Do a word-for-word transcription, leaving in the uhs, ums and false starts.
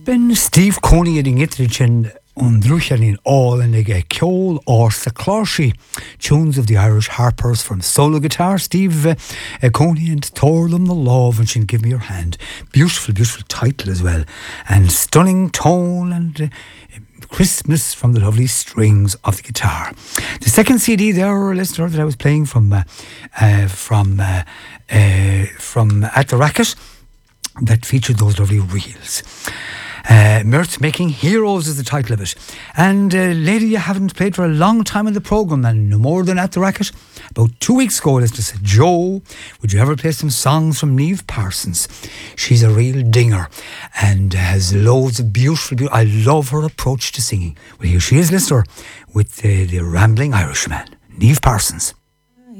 Ben Steve Coney in Itrichin on Druchanin all in a Kjol or Saklarshi, tunes of the Irish harpers from solo guitar, Steve uh, Coney and Thorlum the Love, and she'll give me your hand. Beautiful, beautiful title as well, and stunning tone and uh, crispness from the lovely strings of the guitar. The second C D there, listener, that I was playing from uh, uh, from uh, uh, from At the Racket, that featured those lovely reels. Uh, Mirth Making Heroes is the title of it. And uh, lady you haven't played for a long time in the programme, and no more than At the Racket. About two weeks ago, listeners said, Joe, would you ever play some songs from Niamh Parsons? She's a real dinger and has loads of beautiful, beautiful I love her approach to singing. Well, here she is, listener, with uh, the Rambling Irishman, Niamh Parsons.